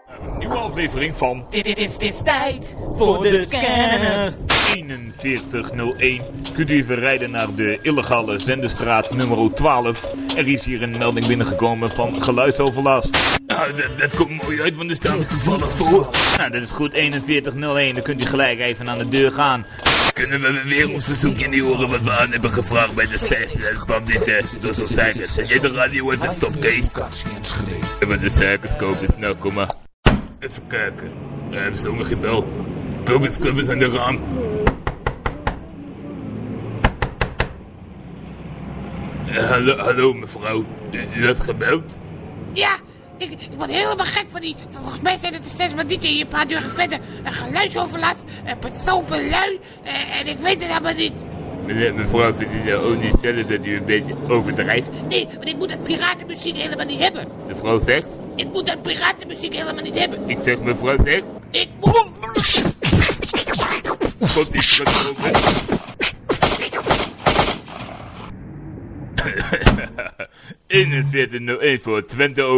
Een nieuwe aflevering van Dit is tijd voor de scanner. 4101. Kunt u even rijden naar de illegale zenderstraat nummer 12. Er is hier een melding binnengekomen van geluidsoverlast. Dat komt mooi uit, want er staan we toevallig voor. Nou, dat is goed, 4101. Dan kunt u gelijk even aan de deur gaan. Kunnen we weer ons verzoekje niet horen wat we aan hebben gevraagd bij de banditten door zo'n cijfers. Zet jij de radio even stop, Kees? Even de cijfers kopen, nou kom maar. Even kijken. Hebben ze ook nog geen bel? Klubbers aan de raam. Hallo mevrouw. U had gebeld? Ja, ik word helemaal gek van die... Volgens mij zijn het de 6 bandieten hier een paar deuren verder. Een geluidsoverlast, een persoonlijke lui. En ik weet het helemaal niet. Mevrouw, vindt u nou ook niet stellen dat u een beetje overdrijft? Nee, want ik moet dat piratenmuziek helemaal niet hebben. De vrouw zegt? Ik moet dat piratenmuziek helemaal niet hebben. Ik zeg mevrouw zegt? Ik moet... Komt die terug over? 4101 voor Twente.